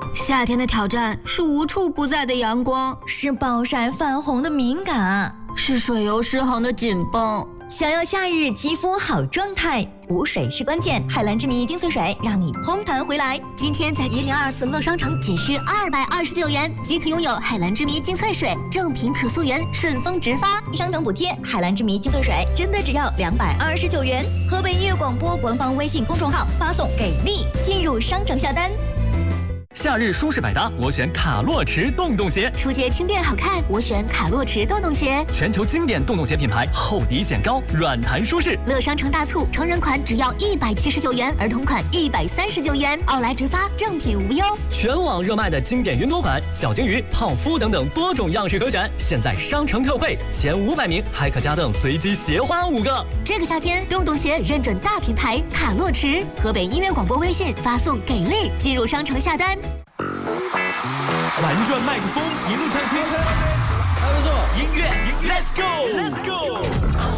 夏天的挑战是无处不在的阳光， 是暴晒泛红的敏感， 是水油失衡的紧绷。 想要夏日肌肤好状态，补水是关键。海蓝之谜精粹水让你嘭弹回来。 今天在1024乐商城仅需229元即可拥有海蓝之谜精粹水，正品可溯源，顺丰直发， 商城补贴。海蓝之谜精粹水真的只要229元。河北音乐广播官方微信公众号发送给力进入商城下单。 夏日舒适百搭，我选卡洛驰洞洞鞋。 出街轻便好看，我选卡洛驰洞洞鞋。 全球经典洞洞鞋品牌，厚底显高，软弹舒适。 乐商城大促，成人款只要179元，儿童款139元，奥莱直发，正品无忧。 全网热卖的经典云朵款、小金鱼、泡芙等等多种样式可选，现在商城特惠，前500名还可加赠随机鞋花5个。 这个夏天，洞洞鞋认准大品牌卡洛驰。河北音乐广播微信发送给力进入商城下单。 玩转麦克风，一路畅听，还不错，音乐 ，Let's go，Let's go。